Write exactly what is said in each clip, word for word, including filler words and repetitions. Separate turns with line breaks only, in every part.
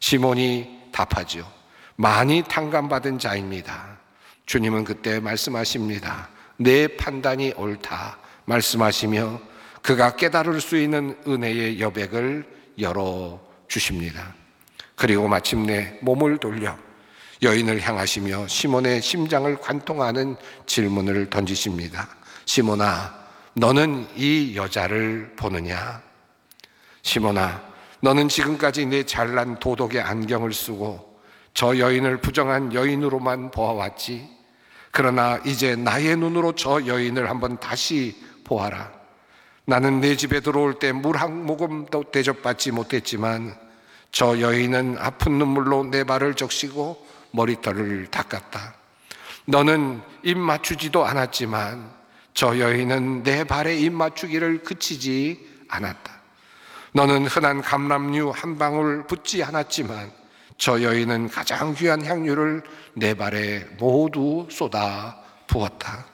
시몬이 답하지요. 많이 탕감받은 자입니다. 주님은 그때 말씀하십니다. 내 판단이 옳다 말씀하시며 그가 깨달을 수 있는 은혜의 여백을 열어주십니다. 그리고 마침내 몸을 돌려 여인을 향하시며 시몬의 심장을 관통하는 질문을 던지십니다. 시몬아, 너는 이 여자를 보느냐? 시몬아, 너는 지금까지 내 잘난 도덕의 안경을 쓰고 저 여인을 부정한 여인으로만 보아왔지. 그러나 이제 나의 눈으로 저 여인을 한번 다시 보아라. 나는 내 집에 들어올 때 물 한 모금도 대접받지 못했지만 저 여인은 아픈 눈물로 내 발을 적시고 머리털을 닦았다. 너는 입 맞추지도 않았지만 저 여인은 내 발에 입 맞추기를 그치지 않았다. 너는 흔한 감람류 한 방울 붓지 않았지만 저 여인은 가장 귀한 향유를 내 발에 모두 쏟아 부었다.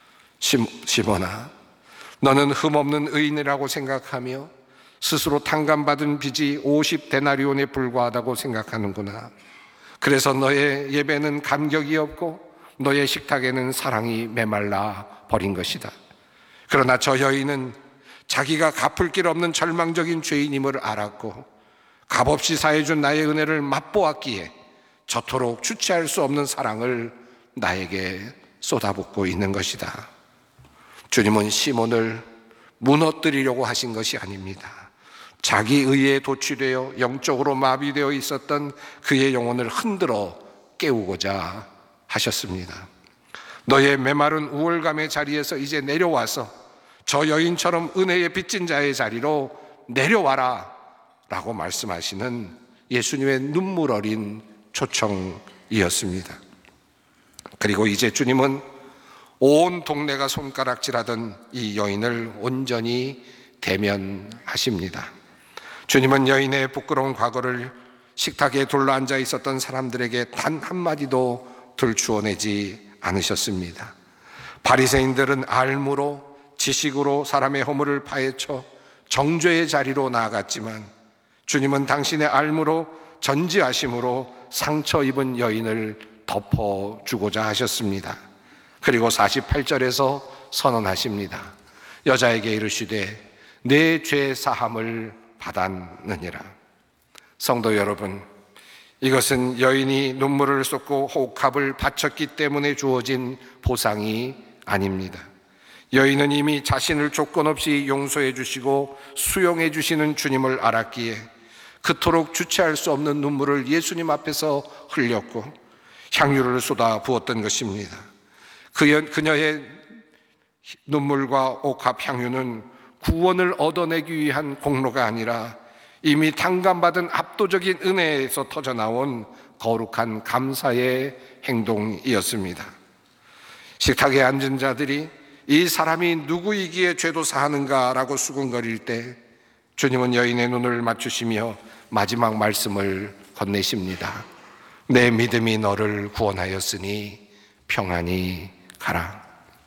시몬아, 너는 흠없는 의인이라고 생각하며 스스로 탕감받은 빚이 오십 데나리온에 불과하다고 생각하는구나. 그래서 너의 예배는 감격이 없고 너의 식탁에는 사랑이 메말라 버린 것이다. 그러나 저 여인은 자기가 갚을 길 없는 절망적인 죄인임을 알았고 값없이 사해준 나의 은혜를 맛보았기에 저토록 주체할 수 없는 사랑을 나에게 쏟아붓고 있는 것이다. 주님은 시몬을 무너뜨리려고 하신 것이 아닙니다. 자기 의에 도취되어 영적으로 마비되어 있었던 그의 영혼을 흔들어 깨우고자 하셨습니다. 너의 메마른 우월감의 자리에서 이제 내려와서 저 여인처럼 은혜에 빚진 자의 자리로 내려와라 라고 말씀하시는 예수님의 눈물 어린 초청이었습니다. 그리고 이제 주님은 온 동네가 손가락질하던 이 여인을 온전히 대면하십니다. 주님은 여인의 부끄러운 과거를 식탁에 둘러앉아 있었던 사람들에게 단 한마디도 들추어내지 않으셨습니다. 바리새인들은 알무로 지식으로 사람의 허물을 파헤쳐 정죄의 자리로 나아갔지만 주님은 당신의 알무로 전지하심으로 상처 입은 여인을 덮어주고자 하셨습니다. 그리고 사십팔 절에서 선언하십니다. 여자에게 이르시되 내 죄 사함을 받았느니라. 성도 여러분, 이것은 여인이 눈물을 쏟고 호흡을 바쳤기 때문에 주어진 보상이 아닙니다. 여인은 이미 자신을 조건 없이 용서해 주시고 수용해 주시는 주님을 알았기에 그토록 주체할 수 없는 눈물을 예수님 앞에서 흘렸고 향유를 쏟아 부었던 것입니다. 그녀의 눈물과 옥합 향유는 구원을 얻어내기 위한 공로가 아니라 이미 탕감받은 압도적인 은혜에서 터져나온 거룩한 감사의 행동이었습니다. 식탁에 앉은 자들이 이 사람이 누구이기에 죄도 사하는가라고 수군거릴 때 주님은 여인의 눈을 맞추시며 마지막 말씀을 건네십니다. 내 믿음이 너를 구원하였으니 평안히 가라.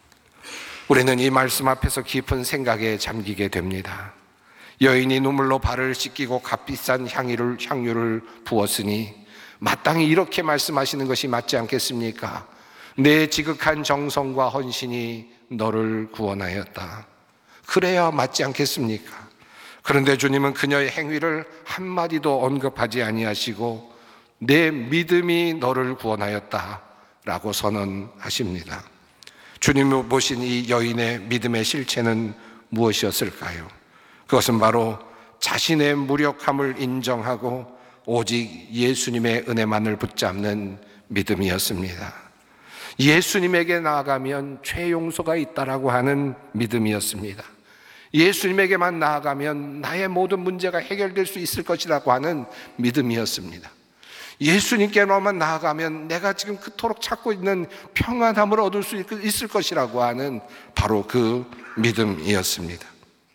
우리는 이 말씀 앞에서 깊은 생각에 잠기게 됩니다. 여인이 눈물로 발을 씻기고 값비싼 향유를, 향유를 부었으니 마땅히 이렇게 말씀하시는 것이 맞지 않겠습니까? 내 지극한 정성과 헌신이 너를 구원하였다. 그래야 맞지 않겠습니까? 그런데 주님은 그녀의 행위를 한마디도 언급하지 아니하시고 내 믿음이 너를 구원하였다 라고 선언하십니다. 주님을 보신 이 여인의 믿음의 실체는 무엇이었을까요? 그것은 바로 자신의 무력함을 인정하고 오직 예수님의 은혜만을 붙잡는 믿음이었습니다. 예수님에게 나아가면 죄 용서가 있다라고 하는 믿음이었습니다. 예수님에게만 나아가면 나의 모든 문제가 해결될 수 있을 것이라고 하는 믿음이었습니다. 예수님께로만 나아가면 내가 지금 그토록 찾고 있는 평안함을 얻을 수 있을 것이라고 하는 바로 그 믿음이었습니다.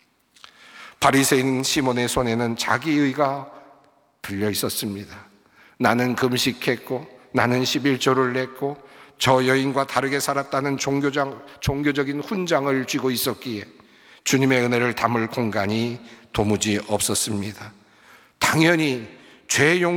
바리새인 시몬의 손에는 자기의가 들려 있었습니다. 나는 금식했고 나는 십일조를 냈고 저 여인과 다르게 살았다는 종교장, 종교적인 훈장을 쥐고 있었기에 주님의 은혜를 담을 공간이 도무지 없었습니다. 당연히 죄 용